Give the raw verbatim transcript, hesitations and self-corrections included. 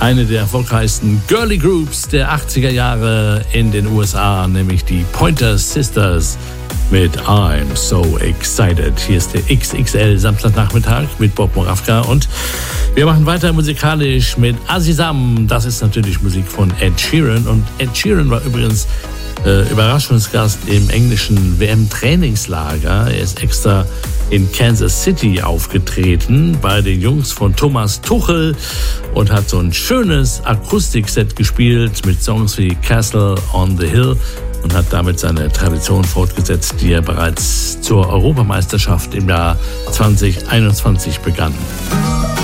eine der erfolgreichsten Girly Groups der achtziger Jahre in den U S A, nämlich die Pointer Sisters mit I'm So Excited. Hier ist der X X L Samstagnachmittag mit Bob Moravka und wir machen weiter musikalisch mit Azizam. Das ist natürlich Musik von Ed Sheeran und Ed Sheeran war übrigens äh, Überraschungsgast im englischen W M-Trainingslager. Er ist extra in Kansas City aufgetreten bei den Jungs von Thomas Tuchel und hat so ein schönes Akustikset gespielt mit Songs wie Castle on the Hill und hat damit seine Tradition fortgesetzt, die er bereits zur Europameisterschaft im Jahr zwanzig einundzwanzig begann.